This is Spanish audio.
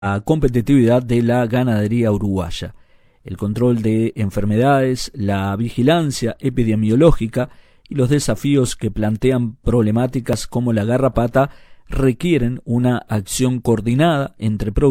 competitividad de la ganadería uruguaya. El control de enfermedades, la vigilancia epidemiológica y los desafíos que plantean problemáticas como la garrapata requieren una acción coordinada entre